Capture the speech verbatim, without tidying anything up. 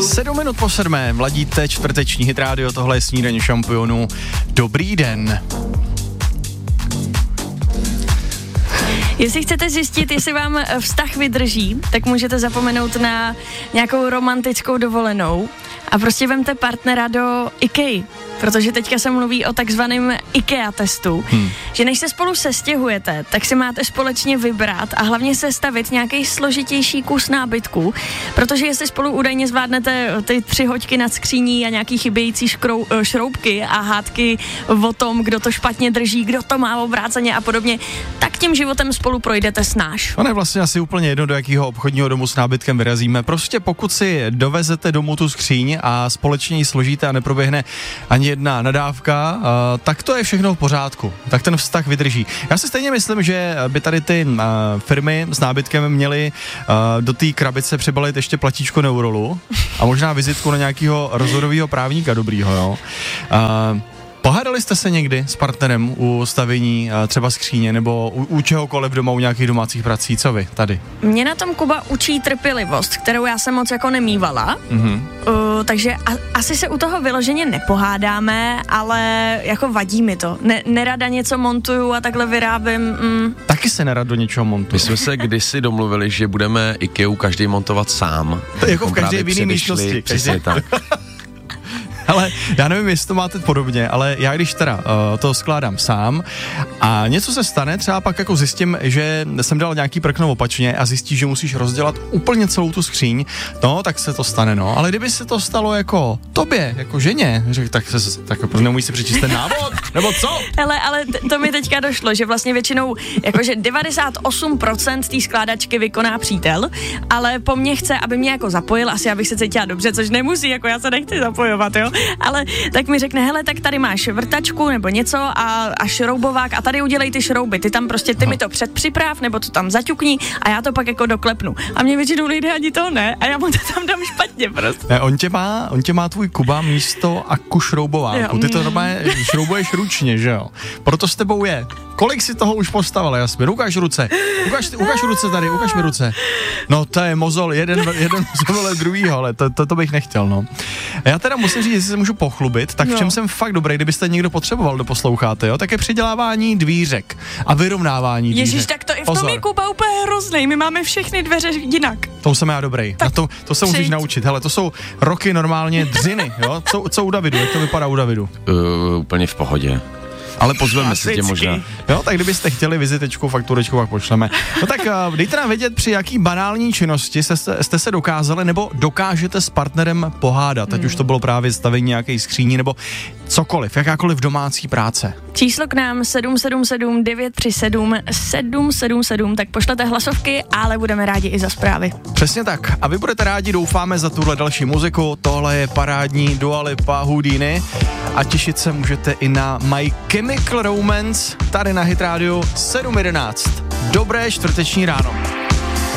Sedm minut po sedmé, vladíte čtvrteční hit rádio, tohle je Snídaně šampionů. Dobrý den. Jestli chcete zjistit, jestli vám vztah vydrží, tak můžete zapomenout na nějakou romantickou dovolenou a prostě vemte partnera do IKEA, protože teďka se mluví o takzvaném IKEA testu, hmm. že než se spolu sestěhujete, tak si máte společně vybrat a hlavně sestavit nějaký složitější kus nábytku, protože jestli spolu údajně zvládnete ty tři hoďky nad skříní a nějaký chybějící škrou, šroubky a hádky o tom, kdo to špatně drží, kdo to má obráceně a podobně, tak tím životem spolu projdete snáš. Ono je vlastně asi úplně jedno, do jakého obchodního domu s nábytkem vyrazíme. Prostě pokud si dovezete domů tu skříň a společně ji složíte a neproběhne ani jedna nadávka, uh, tak to je všechno v pořádku. Tak ten vztah vydrží. Já si stejně myslím, že by tady ty uh, firmy s nábytkem měly uh, do té krabice přibalit ještě platíčko Neurolu a možná vizitku na nějakého rozhodového právníka dobrýho, jo. Uh, Pohádali jste se někdy s partnerem u stavění třeba skříně nebo u, u čehokoliv doma, u nějakých domácích prací? Co vy tady? Mě na tom Kuba učí trpělivost, kterou já jsem moc jako nemývala, mm-hmm. uh, takže a, asi se u toho vyloženě nepohádáme, ale jako vadí mi to. Ne, nerada něco montuju a takhle vyrábím. Mm. Taky se nerad do něčeho montuju. My jsme se kdysi domluvili, že budeme IKEA každý montovat sám. To je jako v každé jiné místnosti. Přesně tak. Ale já nevím, jestli to máte podobně, ale já když teda uh, to skládám sám a něco se stane, třeba pak jako zjistím, že jsem dal nějaký prkno opačně a zjistíš, že musíš rozdělat úplně celou tu skříň, no, tak se to stane, no. Ale kdyby se to stalo jako tobě, jako ženě, že, tak, se, tak nemůžeš si přečíst ten návod, nebo co? Hele, ale t- to mi teďka došlo, že vlastně většinou, jakože devadesát osm procent té skládačky vykoná přítel, ale po mně chce, aby mě jako zapojil, asi abych se cítila dobře, což nemusí, jako já se nechci zapojovat, jo. Ale tak mi řekne, hele, tak tady máš vrtačku nebo něco a, a šroubovák a tady udělej ty šrouby, ty tam prostě, ty mi to předpřiprav nebo to tam zaťukni a já to pak jako doklepnu. A mě většinou nejde ani to ne a já mu to tam dám špatně prostě. Ne, on tě má, on tě má tvůj Kuba místo aku šroubováku, ty to normálně šroubuješ ručně, že jo? Proto s tebou je. Kolik si toho už postavil, Jasmin? Ukáž ruce, ukáž, ukáž ruce tady, ukáž mi ruce. No to je mozol, jeden, jeden mozol druhýho, ale to, to, to bych nechtěl, no. Já teda musím říct, jestli se můžu pochlubit, tak v čem no. jsem fakt dobrý, kdybyste někdo potřeboval, kdo posloucháte, jo, tak je přidělávání dvířek a vyrovnávání dvířek. Ježíš, tak to i v tom je Kuba úplně hrozný, my máme všechny dveře jinak. To jsem já dobrý, tak na to, to se musíš naučit, hele, to jsou roky normálně dřiny, jo, co, co u Davidu, jak to vypadá u Davidu? Uh, úplně v pohodě. Ale pozveme si tě možná. Jo, tak kdybyste chtěli vizitečku, fakturečku, pak pošleme. No tak uh, dejte nám vědět, při jaký banální činnosti jste, jste se dokázali nebo dokážete s partnerem pohádat. Ať hmm. už to bylo právě stavení nějaké skříní nebo cokoliv, jakákoliv domácí práce. Číslo k nám sedm sedm sedm devět tři sedm sedm sedm sedm, tak pošlete hlasovky, ale budeme rádi i za zprávy. Přesně tak. A vy budete rádi, doufáme, za tuhle další muziku. Tohle je parádní Dua Lipa, Houdini a těšit se můžete i na My Chemical Romance tady na Hit Radio sedm jedenáct. Dobré čtvrteční ráno.